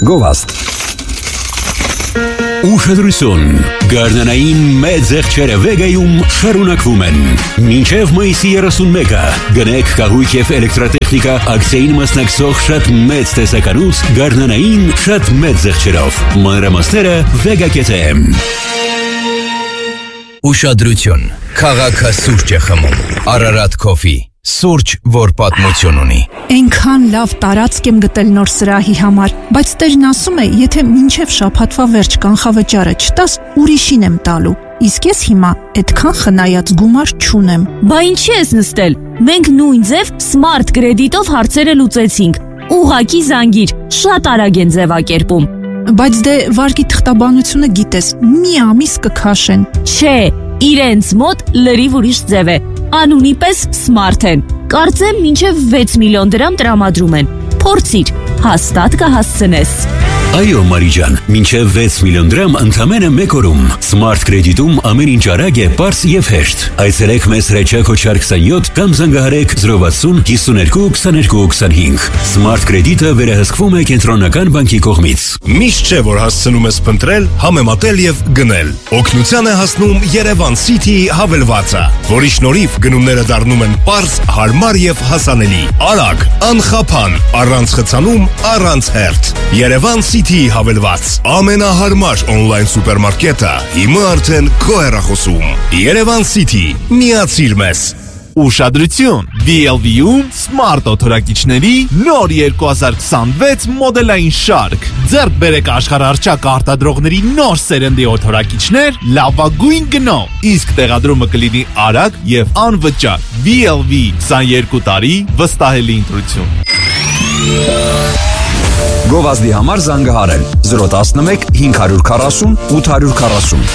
Գովաստ Ուշադրություն, գարնանային մեծ զեղչերը Վեգայում շարունակվում են։ Մինչև մայիսի 31-ը գնեք կահույք և էլեկտրատեխնիկա ակցիային մասնակցող շատ մեծ տեսականուց գարնանային շատ մեծ զեղչերով։ Մանրամասները Vega.am Ուշադրություն, քաղաքը սուրճ է խմում, Ararat Coffee, սուրճ, որ պատմություն ունի։ Այնքան լավ տարածք եմ գտել նոր սրահի համար, բայց տերն ասում է, եթե մինչև շաբաթվա վերջ կանխավճարը չտաս, ուրիշին եմ տալու։ Իսկ ես հիմա այդքան խնայած գումար չունեմ։ Բա ինչի ես նստել։ Մենք նույն ձև Smart Credit-ով հարցերը լուծեցինք։ Ուղղակի զանգիր, շատ արագ են ձևակերպում։ Բայց դե վարկի թղթաբանությունը գիտես, մի ամիս կքաշեն։ Չէ, իրենց մոտ լրիվ ուրիշ ձև է։ Անունի պես Smart են։ Կարծեմ մինչև 6 միլիոն դրամ տրամադրում են։ Փորձիր, հաստատ կհասցնես։ Այո, Մարիջան, մինչև 6 միլիոն դրամ ընդամենը մեկ օրում։ Smart Credit-ում ամեն ինչ արագ է, պարզ և հեշտ։ Այցելեք մեզ Հրեչակ Քոչար 27 կամ զանգահարեք 060 52 22 25։ Smart Credit-ը վերահսկվում է Կենտրոնական բանկի կողմից։ Միշտ չէ, որ հասցնում ես փնտրել, համեմատել և գնել։ Օգնության է հասնում Երևան City-ի հավելվածը, որի շնորհիվ գնումները դառնում են պարզ, հարմար և հասանելի։ Արագ, անխափան, առանց խցանում, առանց հերթ։ Երևան City-ի հավելված ամենահարմար օնլայն սուպերմարկետը հիմա արդեն քո հեռախոսում։ Երևան City, միացիր մեզ։ Ուշադրություն, BLV-ում Smart օթորակիչների նոր 2026 մոդելային շարք։ Ձեռք բերեք աշխարհահռչակ արտադրողների նոր սերնդի օթորակիչներ լավագույն գնով, իսկ տեղադրումը կլինի արագ և անվճար։ BLV 22 տարի վստահելի ընտրություն։ Գովազդի համար զանգահարել 011 540 840